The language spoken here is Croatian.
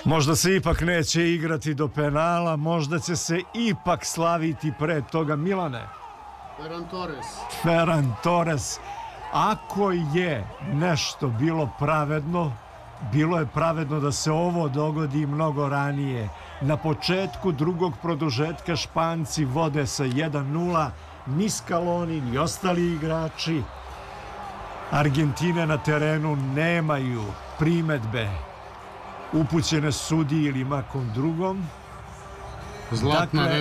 Možda se ipak neće igrati do penala, možda će se ipak slaviti pre toga. Milane. Ferran Torres. Ako je nešto bilo pravedno, bilo je pravedno da se ovo dogodi mnogo ranije. Na početku drugog produžetka Španci vode sa 1:0, ni Scaloni ni ostali igrači Argentine na terenu nemaju primedbe upućene sudiji ili makom drugom. Zlatna